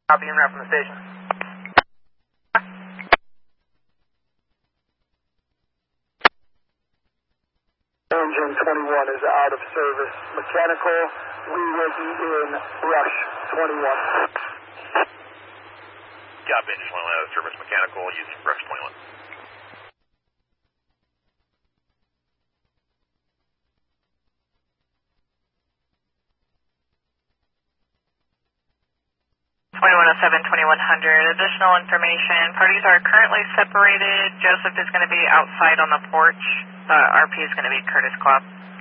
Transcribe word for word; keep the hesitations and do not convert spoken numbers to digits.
Copy and route from the station. Engine twenty-one is out of service. Mechanical, we will be in rush twenty-one. Copy, engine twenty-one out of service. Mechanical, using rush twenty-one. twenty-one oh seven, twenty-one hundred. Additional information. Parties are currently separated. Joseph is going to be outside on the porch. Uh, R P is going to be Curtis Klopp.